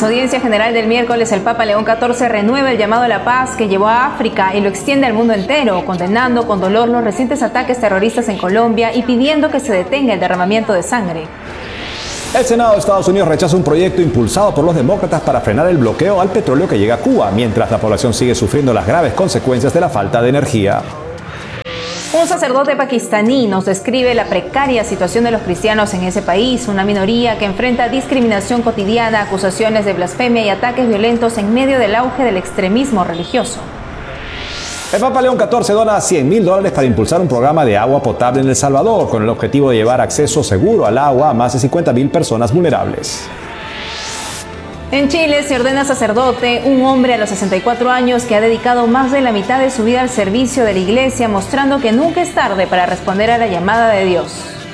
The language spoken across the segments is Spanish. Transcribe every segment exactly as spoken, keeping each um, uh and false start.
su audiencia general del miércoles, el Papa León catorce renueva el llamado a la paz que llevó a África y lo extiende al mundo entero, condenando con dolor los recientes ataques terroristas en Colombia y pidiendo que se detenga el derramamiento de sangre. El Senado de Estados Unidos rechaza un proyecto impulsado por los demócratas para frenar el bloqueo al petróleo que llega a Cuba, mientras la población sigue sufriendo las graves consecuencias de la falta de energía. Un sacerdote pakistaní nos describe la precaria situación de los cristianos en ese país, una minoría que enfrenta discriminación cotidiana, acusaciones de blasfemia y ataques violentos en medio del auge del extremismo religioso. El Papa León catorce dona cien mil dólares para impulsar un programa de agua potable en El Salvador, con el objetivo de llevar acceso seguro al agua a más de cincuenta mil personas vulnerables. En Chile se ordena sacerdote un hombre a los sesenta y cuatro años que ha dedicado más de la mitad de su vida al servicio de la iglesia, mostrando que nunca es tarde para responder a la llamada de Dios.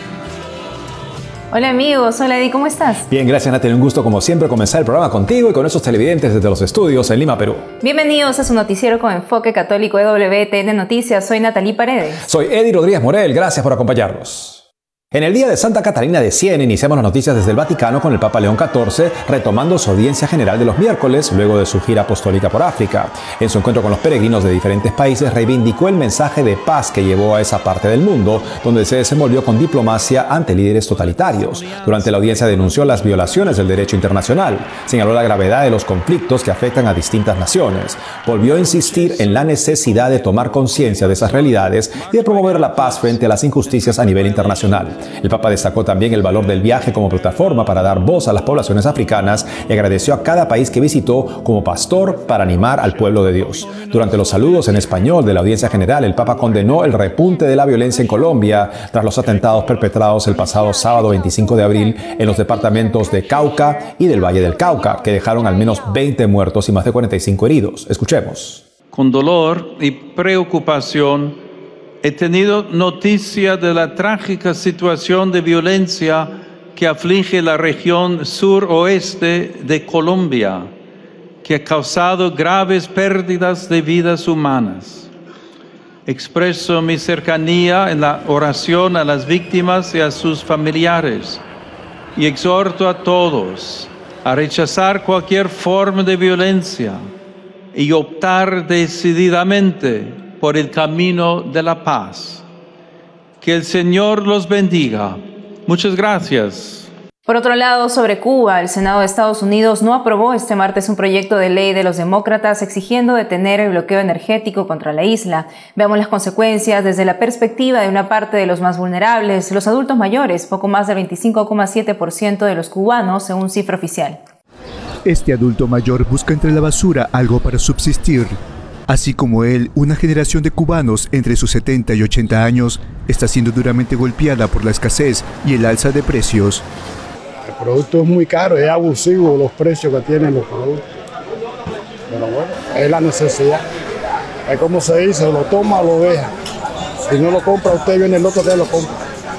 Hola amigos, hola Eddie, ¿cómo estás? Bien, gracias Natalia, un gusto como siempre comenzar el programa contigo y con esos televidentes desde los estudios en Lima, Perú. Bienvenidos a su noticiero con enfoque católico de W T N Noticias, soy Natalie Paredes. Soy Eddie Rodríguez Morel, gracias por acompañarnos. En el día de Santa Catalina de Siena iniciamos las noticias desde el Vaticano con el Papa León catorce retomando su audiencia general de los miércoles luego de su gira apostólica por África. En su encuentro con los peregrinos de diferentes países reivindicó el mensaje de paz que llevó a esa parte del mundo, donde se desenvolvió con diplomacia ante líderes totalitarios. Durante la audiencia denunció las violaciones del derecho internacional, señaló la gravedad de los conflictos que afectan a distintas naciones, volvió a insistir en la necesidad de tomar conciencia de esas realidades y de promover la paz frente a las injusticias a nivel internacional. El Papa destacó también el valor del viaje como plataforma para dar voz a las poblaciones africanas y agradeció a cada país que visitó como pastor para animar al pueblo de Dios. Durante los saludos en español de la audiencia general, el Papa condenó el repunte de la violencia en Colombia tras los atentados perpetrados el pasado sábado veinticinco de abril en los departamentos de Cauca y del Valle del Cauca, que dejaron al menos veinte muertos y más de cuarenta y cinco heridos. Escuchemos. Con dolor y preocupación, he tenido noticia de la trágica situación de violencia que aflige la región suroeste de Colombia, que ha causado graves pérdidas de vidas humanas. Expreso mi cercanía en la oración a las víctimas y a sus familiares y exhorto a todos a rechazar cualquier forma de violencia y optar decididamente por el camino de la paz. Que el Señor los bendiga. Muchas gracias. Por otro lado, sobre Cuba, el Senado de Estados Unidos no aprobó este martes un proyecto de ley de los demócratas exigiendo detener el bloqueo energético contra la isla. Veamos las consecuencias desde la perspectiva de una parte de los más vulnerables, los adultos mayores, poco más del veinticinco coma siete por ciento de los cubanos, según cifra oficial. Este adulto mayor busca entre la basura algo para subsistir. Así como él, una generación de cubanos entre sus setenta y ochenta años está siendo duramente golpeada por la escasez y el alza de precios. El producto es muy caro, es abusivo los precios que tienen los productos. Pero bueno, es la necesidad. Es como se dice, lo toma o lo deja. Si no lo compra usted, viene el otro día lo compra.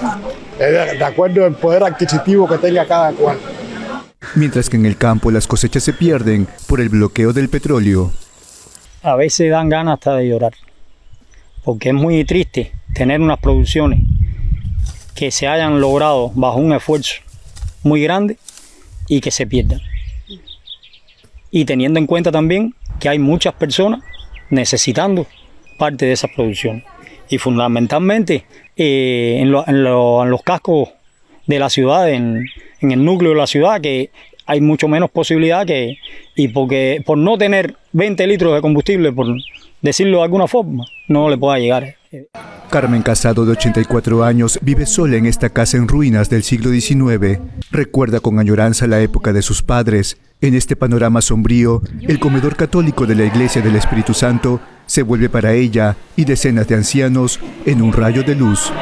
Es de, de acuerdo al poder adquisitivo que tenga cada cual. Mientras que en el campo las cosechas se pierden por el bloqueo del petróleo. A veces dan ganas hasta de llorar, porque es muy triste tener unas producciones que se hayan logrado bajo un esfuerzo muy grande y que se pierdan. Y teniendo en cuenta también que hay muchas personas necesitando parte de esas producciones. Y fundamentalmente eh, en, lo, en, lo, en los cascos de la ciudad, en, en el núcleo de la ciudad, que hay mucho menos posibilidad que, y porque por no tener veinte litros de combustible, por decirlo de alguna forma, no le pueda llegar. Carmen Casado, de ochenta y cuatro años, vive sola en esta casa en ruinas del siglo diecinueve. Recuerda con añoranza la época de sus padres. En este panorama sombrío, el comedor católico de la Iglesia del Espíritu Santo se vuelve para ella y decenas de ancianos en un rayo de luz.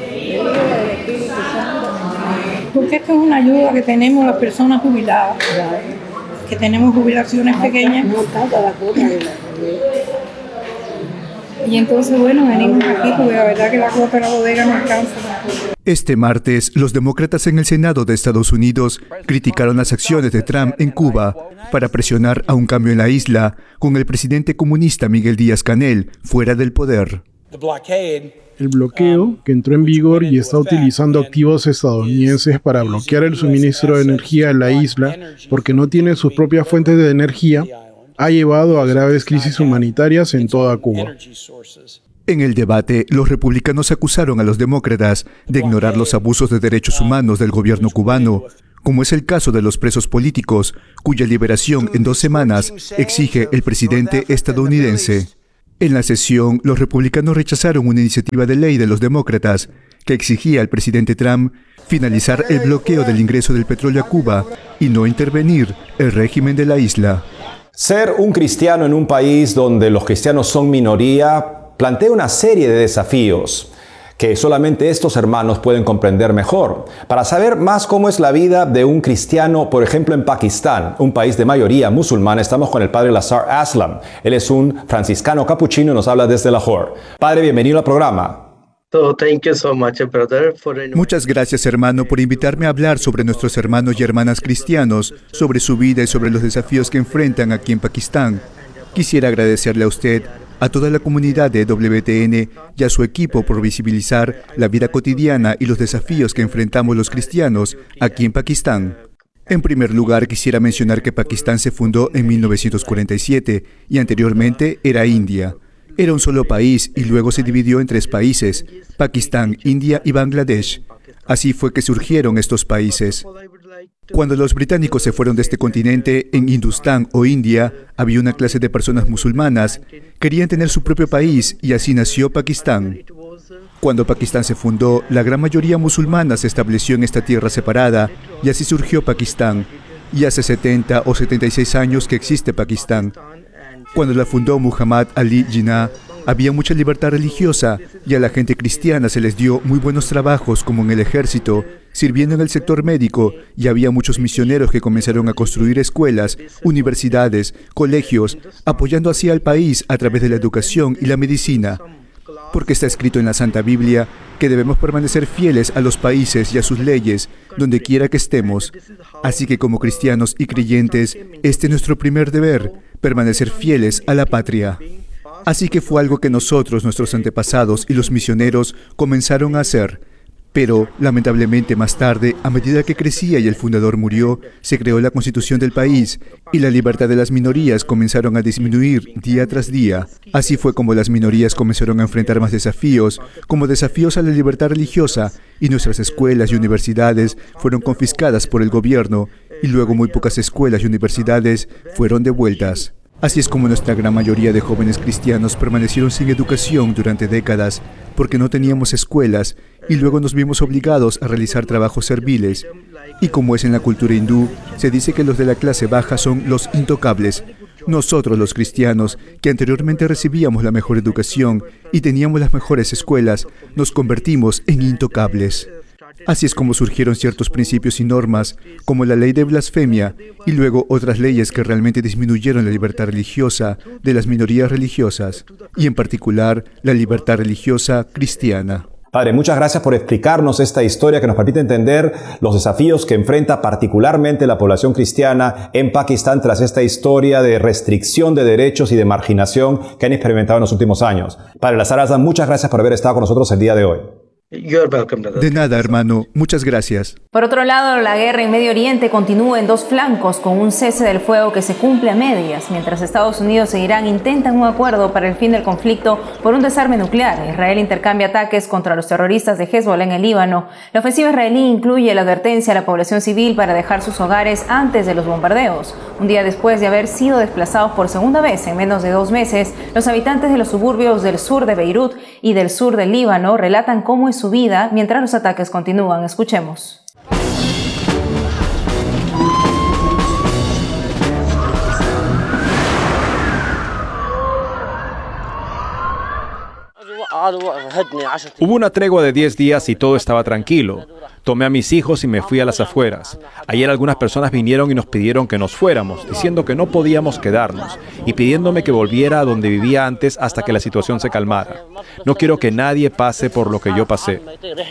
Porque esto es una ayuda que tenemos las personas jubiladas, que tenemos jubilaciones pequeñas. Y entonces, bueno, venimos aquí porque la verdad que la cuota de la bodega no alcanza. Este martes, los demócratas en el Senado de Estados Unidos criticaron las acciones de Trump en Cuba para presionar a un cambio en la isla con el presidente comunista Miguel Díaz-Canel fuera del poder. El bloqueo, que entró en vigor y está utilizando activos estadounidenses para bloquear el suministro de energía a la isla porque no tiene sus propias fuentes de energía, ha llevado a graves crisis humanitarias en toda Cuba. En el debate, los republicanos acusaron a los demócratas de ignorar los abusos de derechos humanos del gobierno cubano, como es el caso de los presos políticos, cuya liberación en dos semanas exige el presidente estadounidense. En la sesión, los republicanos rechazaron una iniciativa de ley de los demócratas que exigía al presidente Trump finalizar el bloqueo del ingreso del petróleo a Cuba y no intervenir el régimen de la isla. Ser un cristiano en un país donde los cristianos son minoría plantea una serie de desafíos que solamente estos hermanos pueden comprender mejor. Para saber más cómo es la vida de un cristiano, por ejemplo, en Pakistán, un país de mayoría musulmana, estamos con el padre Lazar Aslam. Él es un franciscano capuchino y nos habla desde Lahore. Padre, bienvenido al programa. So, thank you so much, brother, for... Muchas gracias, hermano, por invitarme a hablar sobre nuestros hermanos y hermanas cristianos, sobre su vida y sobre los desafíos que enfrentan aquí en Pakistán. Quisiera agradecerle a usted, a toda la comunidad de W T N y a su equipo por visibilizar la vida cotidiana y los desafíos que enfrentamos los cristianos aquí en Pakistán. En primer lugar, quisiera mencionar que Pakistán se fundó en mil novecientos cuarenta y siete y anteriormente era India. Era un solo país y luego se dividió en tres países, Pakistán, India y Bangladesh. Así fue que surgieron estos países. Cuando los británicos se fueron de este continente, en Hindustán o India, había una clase de personas musulmanas, querían tener su propio país y así nació Pakistán. Cuando Pakistán se fundó, la gran mayoría musulmana se estableció en esta tierra separada y así surgió Pakistán. Y hace setenta o setenta y seis años que existe Pakistán. Cuando la fundó Muhammad Ali Jinnah, había mucha libertad religiosa y a la gente cristiana se les dio muy buenos trabajos como en el ejército, sirviendo en el sector médico, y había muchos misioneros que comenzaron a construir escuelas, universidades, colegios, apoyando así al país a través de la educación y la medicina. Porque está escrito en la Santa Biblia que debemos permanecer fieles a los países y a sus leyes, donde quiera que estemos. Así que como cristianos y creyentes, este es nuestro primer deber, permanecer fieles a la patria. Así que fue algo que nosotros, nuestros antepasados y los misioneros comenzaron a hacer. Pero, lamentablemente, más tarde, a medida que crecía y el fundador murió, se creó la constitución del país y la libertad de las minorías comenzaron a disminuir día tras día. Así fue como las minorías comenzaron a enfrentar más desafíos, como desafíos a la libertad religiosa, y nuestras escuelas y universidades fueron confiscadas por el gobierno, y luego muy pocas escuelas y universidades fueron devueltas. Así es como nuestra gran mayoría de jóvenes cristianos permanecieron sin educación durante décadas, porque no teníamos escuelas, y luego nos vimos obligados a realizar trabajos serviles. Y como es en la cultura hindú, se dice que los de la clase baja son los intocables. Nosotros, los cristianos, que anteriormente recibíamos la mejor educación y teníamos las mejores escuelas, nos convertimos en intocables. Así es como surgieron ciertos principios y normas, como la ley de blasfemia, y luego otras leyes que realmente disminuyeron la libertad religiosa de las minorías religiosas, y en particular la libertad religiosa cristiana. Padre, muchas gracias por explicarnos esta historia que nos permite entender los desafíos que enfrenta particularmente la población cristiana en Pakistán tras esta historia de restricción de derechos y de marginación que han experimentado en los últimos años. Padre Lazar Aslam, muchas gracias por haber estado con nosotros el día de hoy. De nada, hermano. Muchas gracias. Por otro lado, la guerra en Medio Oriente continúa en dos flancos con un cese del fuego que se cumple a medias, mientras Estados Unidos e Irán intentan un acuerdo para el fin del conflicto por un desarme nuclear. Israel intercambia ataques contra los terroristas de Hezbollah en el Líbano. La ofensiva israelí incluye la advertencia a la población civil para dejar sus hogares antes de los bombardeos. Un día después de haber sido desplazados por segunda vez en menos de dos meses, los habitantes de los suburbios del sur de Beirut y del sur del Líbano relatan cómo es su vida mientras los ataques continúan. Escuchemos. Hubo una tregua de diez días y todo estaba tranquilo. Tomé a mis hijos y me fui a las afueras. Ayer algunas personas vinieron y nos pidieron que nos fuéramos, diciendo que no podíamos quedarnos y pidiéndome que volviera a donde vivía antes hasta que la situación se calmara. No quiero que nadie pase por lo que yo pasé.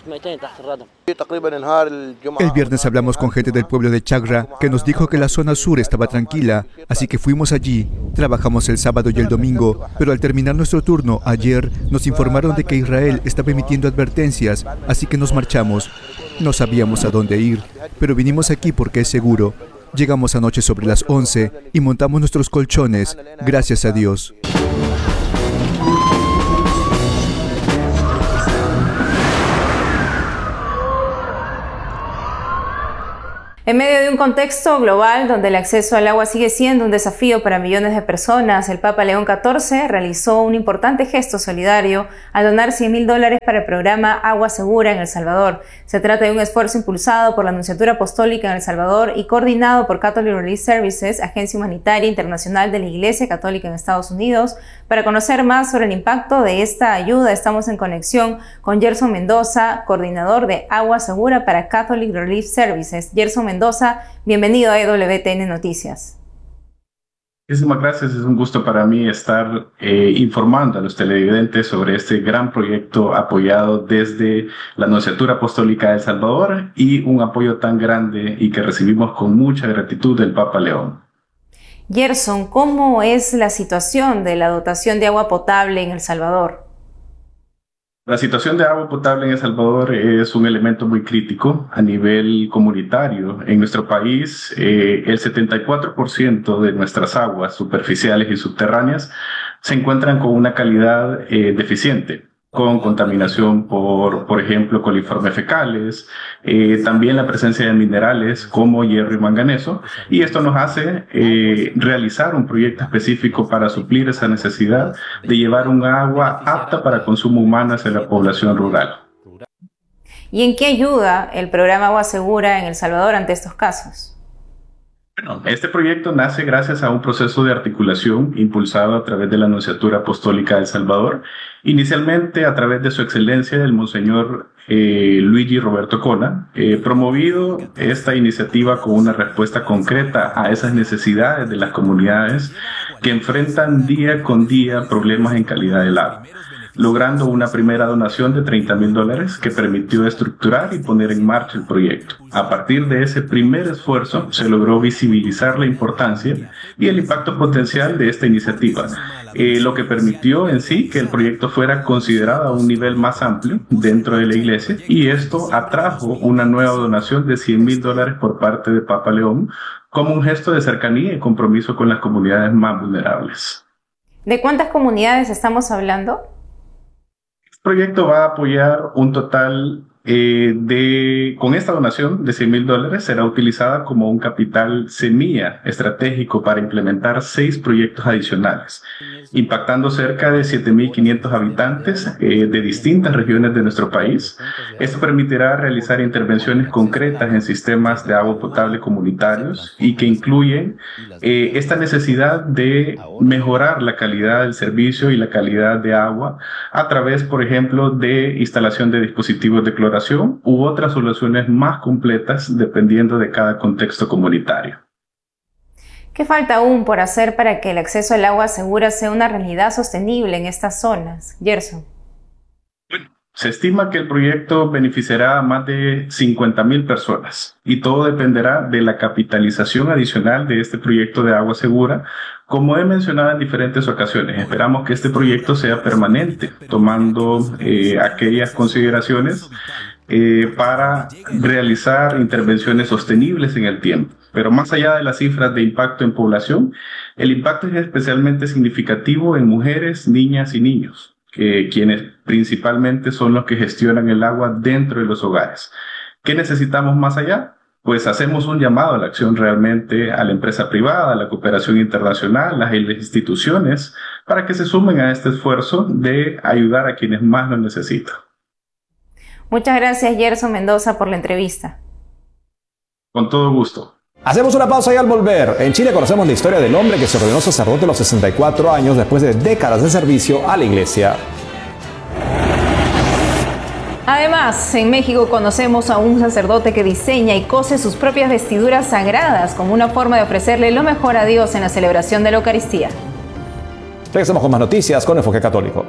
El viernes hablamos con gente del pueblo de Chagra que nos dijo que la zona sur estaba tranquila, así que fuimos allí. Trabajamos el sábado y el domingo, pero al terminar nuestro turno ayer nos informaron dijeron de que Israel estaba emitiendo advertencias, así que nos marchamos. No sabíamos a dónde ir, pero vinimos aquí porque es seguro. Llegamos anoche sobre las once y montamos nuestros colchones, gracias a Dios. En medio de un contexto global donde el acceso al agua sigue siendo un desafío para millones de personas, el Papa León catorce realizó un importante gesto solidario al donar cien mil dólares para el programa Agua Segura en El Salvador. Se trata de un esfuerzo impulsado por la Nunciatura Apostólica en El Salvador y coordinado por Catholic Relief Services, agencia humanitaria internacional de la Iglesia Católica en Estados Unidos. Para conocer más sobre el impacto de esta ayuda, estamos en conexión con Gerson Mendoza, coordinador de Agua Segura para Catholic Relief Services. Gerson Mendoza, bienvenido a E W T N Noticias. Muchísimas gracias, es un gusto para mí estar eh, informando a los televidentes sobre este gran proyecto apoyado desde la Nunciatura Apostólica de El Salvador y un apoyo tan grande y que recibimos con mucha gratitud del Papa León. Gerson, ¿cómo es la situación de la dotación de agua potable en El Salvador? La situación de agua potable en El Salvador es un elemento muy crítico a nivel comunitario. En nuestro país, eh, el setenta y cuatro por ciento de nuestras aguas superficiales y subterráneas se encuentran con una calidad eh, deficiente, con contaminación por, por ejemplo, coliformes fecales, eh, también la presencia de minerales como hierro y manganeso, y esto nos hace eh, realizar un proyecto específico para suplir esa necesidad de llevar un agua apta para consumo humano hacia la población rural. ¿Y en qué ayuda el programa Agua Segura en El Salvador ante estos casos? Bueno, este proyecto nace gracias a un proceso de articulación impulsado a través de la Nunciatura Apostólica de El Salvador, inicialmente a través de su excelencia el Monseñor eh, Luigi Roberto Cona, eh, promovido esta iniciativa con una respuesta concreta a esas necesidades de las comunidades que enfrentan día con día problemas en calidad del agua, logrando una primera donación de treinta mil dólares que permitió estructurar y poner en marcha el proyecto. A partir de ese primer esfuerzo se logró visibilizar la importancia y el impacto potencial de esta iniciativa, eh, lo que permitió en sí que el proyecto fuera considerado a un nivel más amplio dentro de la iglesia, y esto atrajo una nueva donación de cien mil dólares por parte de Papa León como un gesto de cercanía y compromiso con las comunidades más vulnerables. ¿De cuántas comunidades estamos hablando? El proyecto va a apoyar un total eh, de, con esta donación de cien mil dólares, será utilizada como un capital semilla estratégico para implementar seis proyectos adicionales, impactando cerca de siete mil quinientos habitantes eh, de distintas regiones de nuestro país. Esto permitirá realizar intervenciones concretas en sistemas de agua potable comunitarios y que incluyen eh, esta necesidad de mejorar la calidad del servicio y la calidad de agua a través, por ejemplo, de instalación de dispositivos de cloración u otras soluciones más completas dependiendo de cada contexto comunitario. ¿Qué falta aún por hacer para que el acceso al agua segura sea una realidad sostenible en estas zonas? Gerson. Bueno, se estima que el proyecto beneficiará a más de cincuenta mil personas y todo dependerá de la capitalización adicional de este proyecto de agua segura. Como he mencionado en diferentes ocasiones, esperamos que este proyecto sea permanente, tomando eh, aquellas consideraciones eh, para realizar intervenciones sostenibles en el tiempo. Pero más allá de las cifras de impacto en población, el impacto es especialmente significativo en mujeres, niñas y niños, que, quienes principalmente son los que gestionan el agua dentro de los hogares. ¿Qué necesitamos más allá? Pues hacemos un llamado a la acción realmente a la empresa privada, a la cooperación internacional, a las instituciones, para que se sumen a este esfuerzo de ayudar a quienes más lo necesitan. Muchas gracias, Gerson Mendoza, por la entrevista. Con todo gusto. Hacemos una pausa y al volver, en Chile conocemos la historia del hombre que se ordenó sacerdote a los sesenta y cuatro años después de décadas de servicio a la iglesia. Además, en México conocemos a un sacerdote que diseña y cose sus propias vestiduras sagradas como una forma de ofrecerle lo mejor a Dios en la celebración de la Eucaristía. Regresamos con más noticias con Enfoque Católico.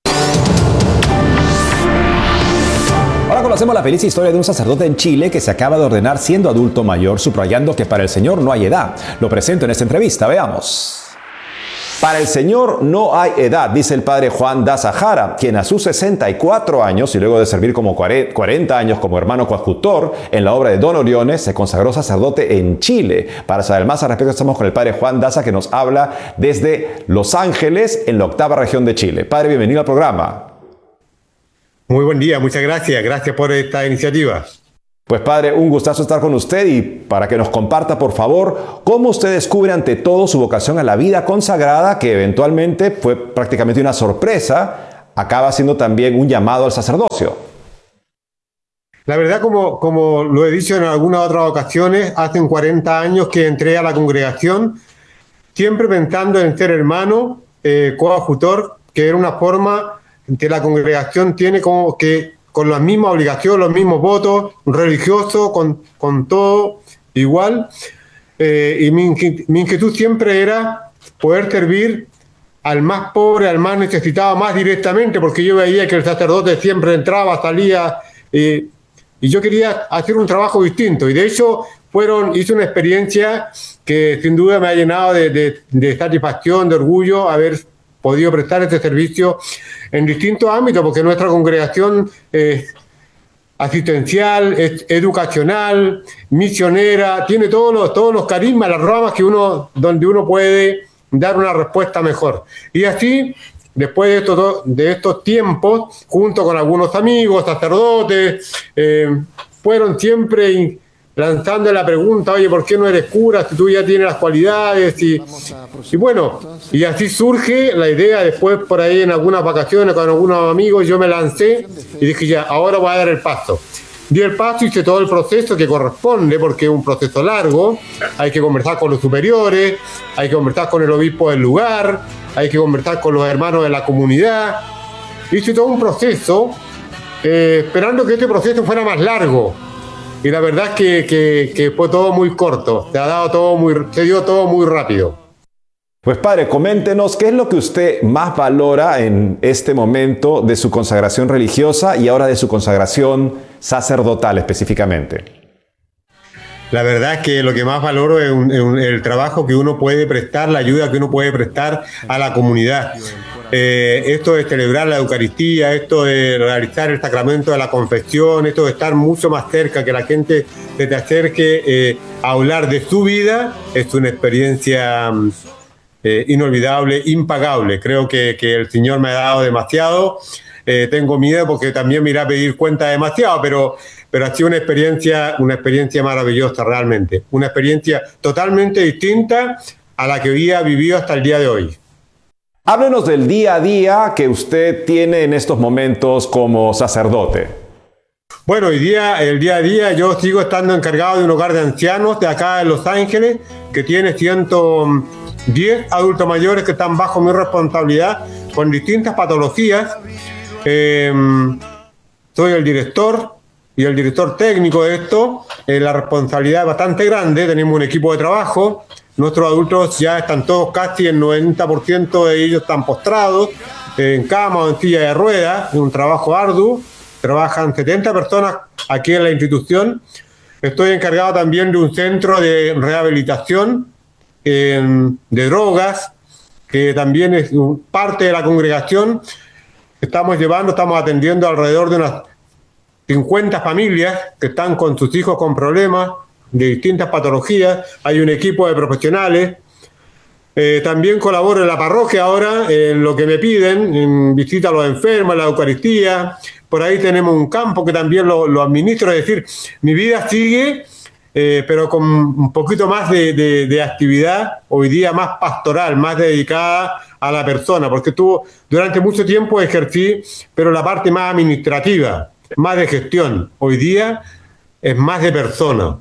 Ahora conocemos la feliz historia de un sacerdote en Chile que se acaba de ordenar siendo adulto mayor, subrayando que para el Señor no hay edad. Lo presento en esta entrevista, veamos. Para el Señor no hay edad, dice el padre Juan Daza Jara, quien a sus sesenta y cuatro años y luego de servir como cuarenta años como hermano coadjutor en la obra de Don Oriones, se consagró sacerdote en Chile. Para saber más al respecto estamos con el padre Juan Daza, que nos habla desde Los Ángeles, en la octava región de Chile. Padre, bienvenido al programa. Muy buen día, muchas gracias. Gracias por esta iniciativa. Pues padre, un gustazo estar con usted y para que nos comparta, por favor, cómo usted descubre ante todo su vocación a la vida consagrada, que eventualmente fue prácticamente una sorpresa, acaba siendo también un llamado al sacerdocio. La verdad, como, como lo he dicho en algunas otras ocasiones, hace cuarenta años que entré a la congregación, siempre pensando en ser hermano, eh, coadjutor, que era una forma que la congregación tiene como que con las mismas obligaciones, los mismos votos, religiosos, con, con todo igual. Eh, y mi, mi inquietud siempre era poder servir al más pobre, al más necesitado, más directamente, porque yo veía que el sacerdote siempre entraba, salía, eh, y yo quería hacer un trabajo distinto. Y de hecho, fueron, hice una experiencia que sin duda me ha llenado de, de, de satisfacción, de orgullo, haber podido prestar este servicio en distintos ámbitos, porque nuestra congregación es asistencial, es educacional, misionera, tiene todos los, todos los carismas, las ramas que uno, donde uno puede dar una respuesta mejor. Y así, después de estos, de estos tiempos, junto con algunos amigos, sacerdotes, eh, fueron siempre lanzando la pregunta, oye, ¿por qué no eres cura si tú ya tienes las cualidades? Y, y bueno, y así surge la idea. Después por ahí en algunas vacaciones con algunos amigos yo me lancé y dije ya, ahora voy a dar el paso. Di el paso, hice todo el proceso que corresponde, porque es un proceso largo, hay que conversar con los superiores, hay que conversar con el obispo del lugar, hay que conversar con los hermanos de la comunidad. Hice todo un proceso, eh, esperando que este proceso fuera más largo. Y la verdad es que, que, que fue todo muy corto, se ha dado todo muy, se dio todo muy rápido. Pues padre, coméntenos qué es lo que usted más valora en este momento de su consagración religiosa y ahora de su consagración sacerdotal específicamente. La verdad es que lo que más valoro es, un, es un, el trabajo que uno puede prestar, la ayuda que uno puede prestar a la comunidad. Eh, esto de celebrar la Eucaristía, esto de realizar el sacramento de la confesión, esto de estar mucho más cerca, que la gente se te acerque eh, a hablar de su vida, es una experiencia eh, inolvidable, impagable. Creo que, que el Señor me ha dado demasiado. Eh, tengo miedo porque también me irá a pedir cuenta demasiado, pero, pero ha sido una experiencia, una experiencia maravillosa realmente. Una experiencia totalmente distinta a la que había vivido hasta el día de hoy. Háblenos del día a día que usted tiene en estos momentos como sacerdote. Bueno, hoy día, el día a día, yo sigo estando encargado de un hogar de ancianos de acá en Los Ángeles, que tiene ciento diez adultos mayores que están bajo mi responsabilidad con distintas patologías. Eh, soy el director y el director técnico de esto. Eh, la responsabilidad es bastante grande, tenemos un equipo de trabajo. Nuestros adultos ya están todos, casi el noventa por ciento de ellos están postrados, en cama o en silla de ruedas, es un trabajo arduo. Trabajan setenta personas aquí en la institución. Estoy encargado también de un centro de rehabilitación eh, de drogas, que también es parte de la congregación. Estamos llevando, estamos atendiendo alrededor de unas cincuenta familias que están con sus hijos con problemas de distintas patologías. Hay un equipo de profesionales. Eh, también colaboro en la parroquia ahora en lo que me piden, en visita a los enfermos, en la Eucaristía. Por ahí tenemos un campo que también lo, lo administro. Es decir, mi vida sigue, eh, pero con un poquito más de, de, de actividad, hoy día más pastoral, más dedicada a la persona, porque estuvo durante mucho tiempo ejercí, pero la parte más administrativa, más de gestión. Hoy día es más de persona.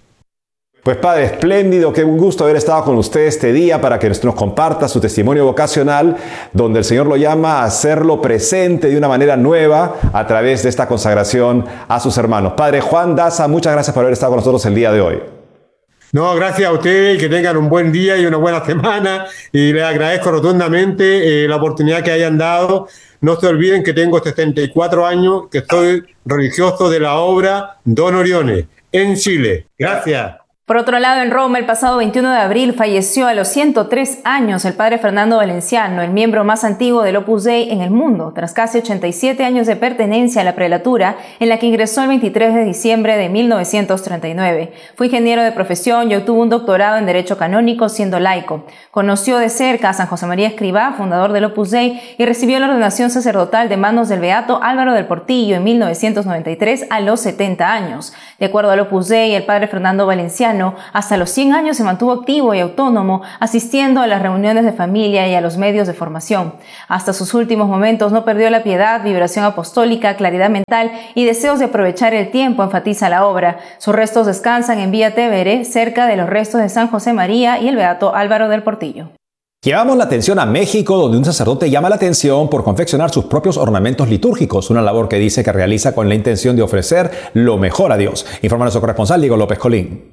Pues padre, espléndido, qué un gusto haber estado con usted este día para que nos comparta su testimonio vocacional, donde el Señor lo llama a hacerlo presente de una manera nueva a través de esta consagración a sus hermanos. Padre Juan Daza, muchas gracias por haber estado con nosotros el día de hoy. No, gracias a ustedes y que tengan un buen día y una buena semana, y les agradezco rotundamente eh, la oportunidad que hayan dado. No se olviden que tengo sesenta y cuatro años, que soy religioso de la obra Don Oriones en Chile. Gracias. Por otro lado, en Roma, el pasado veintiuno de abril falleció a los ciento tres años el padre Fernando Valenciano, el miembro más antiguo del Opus Dei en el mundo, tras casi ochenta y siete años de pertenencia a la prelatura, en la que ingresó el veintitrés de diciembre de mil novecientos treinta y nueve. Fue ingeniero de profesión y obtuvo un doctorado en Derecho Canónico siendo laico. Conoció de cerca a San José María Escrivá, fundador del Opus Dei, y recibió la ordenación sacerdotal de manos del beato Álvaro del Portillo en mil novecientos noventa y tres a los setenta años. De acuerdo al Opus Dei, el padre Fernando Valenciano hasta los cien años se mantuvo activo y autónomo, asistiendo a las reuniones de familia y a los medios de formación. Hasta sus últimos momentos no perdió la piedad, vibración apostólica, claridad mental y deseos de aprovechar el tiempo, enfatiza la obra. Sus restos descansan en Vía Tevere, cerca de los restos de San José María y el beato Álvaro del Portillo. Llevamos la atención a México, donde un sacerdote llama la atención por confeccionar sus propios ornamentos litúrgicos, una labor que dice que realiza con la intención de ofrecer lo mejor a Dios. Informa nuestro corresponsal Diego López Colín.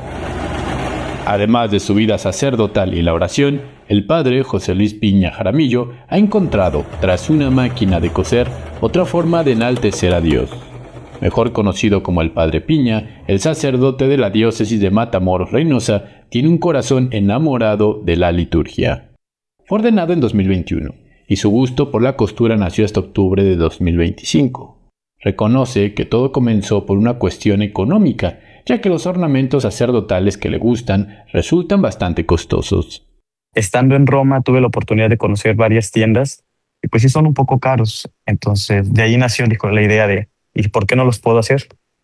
Además de su vida sacerdotal y la oración, el padre José Luis Piña Jaramillo ha encontrado, tras una máquina de coser, otra forma de enaltecer a Dios. Mejor conocido como el padre Piña, el sacerdote de la diócesis de Matamoros, Reynosa, tiene un corazón enamorado de la liturgia. Fue ordenado en dos mil veintiuno, y su gusto por la costura nació hasta octubre de dos mil veinticinco. Reconoce que todo comenzó por una cuestión económica, ya que los ornamentos sacerdotales que le gustan resultan bastante costosos. Estando en Roma tuve la oportunidad de conocer varias tiendas y pues sí son un poco caros. Entonces de ahí nació la idea de ¿y por qué no los puedo hacer?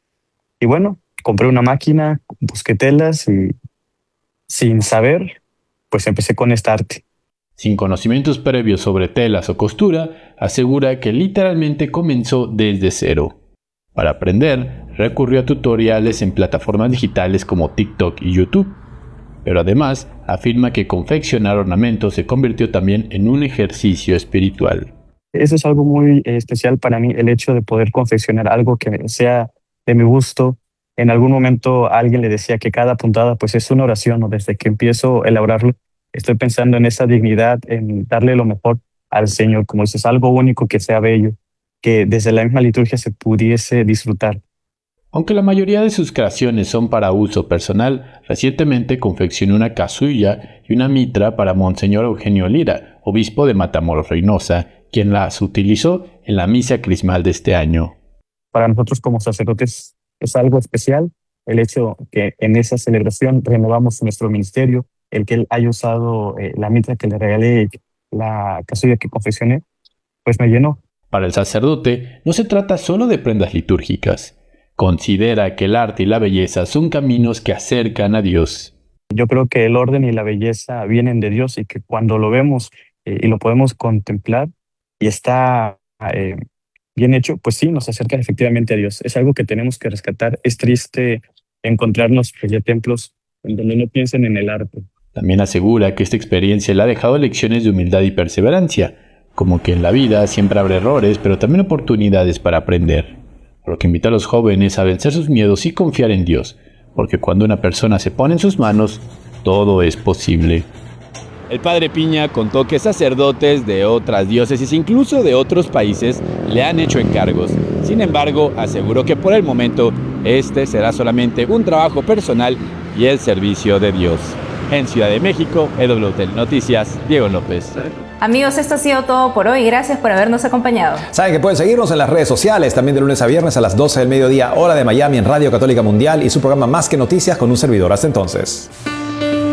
Y bueno, compré una máquina, busqué telas y sin saber, pues empecé con esta arte. Sin conocimientos previos sobre telas o costura, asegura que literalmente comenzó desde cero. Para aprender, recurrió a tutoriales en plataformas digitales como TikTok y YouTube. Pero además, afirma que confeccionar ornamentos se convirtió también en un ejercicio espiritual. Eso es algo muy especial para mí, el hecho de poder confeccionar algo que sea de mi gusto. En algún momento alguien le decía que cada puntada pues es una oración, ¿no? Desde que empiezo a elaborarlo, estoy pensando en esa dignidad, en darle lo mejor al Señor, como dices, algo único que sea bello, que desde la misma liturgia se pudiese disfrutar. Aunque la mayoría de sus creaciones son para uso personal, recientemente confeccionó una casulla y una mitra para Monseñor Eugenio Lira, obispo de Matamoros, Reynosa, quien las utilizó en la misa crismal de este año. Para nosotros como sacerdotes es algo especial el hecho que en esa celebración renovamos nuestro ministerio, el que él haya usado eh, la mitra que le regalé, la casulla que confeccioné, pues me llenó. Para el sacerdote no se trata solo de prendas litúrgicas. Considera que el arte y la belleza son caminos que acercan a Dios. Yo creo que el orden y la belleza vienen de Dios y que cuando lo vemos eh, y lo podemos contemplar y está eh, bien hecho, pues sí, nos acerca efectivamente a Dios. Es algo que tenemos que rescatar. Es triste encontrarnos pues, ya templos en donde no piensen en el arte. También asegura que esta experiencia le ha dejado lecciones de humildad y perseverancia, como que en la vida siempre habrá errores, pero también oportunidades para aprender. Por lo que invita a los jóvenes a vencer sus miedos y confiar en Dios, porque cuando una persona se pone en sus manos, todo es posible. El padre Piña contó que sacerdotes de otras diócesis, incluso de otros países, le han hecho encargos. Sin embargo, aseguró que por el momento, este será solamente un trabajo personal y el servicio de Dios. En Ciudad de México, E W T Noticias, Diego López. Amigos, esto ha sido todo por hoy. Gracias por habernos acompañado. Saben que pueden seguirnos en las redes sociales, también de lunes a viernes a las doce del mediodía, hora de Miami, en Radio Católica Mundial y su programa Más que Noticias con un servidor. Hasta entonces.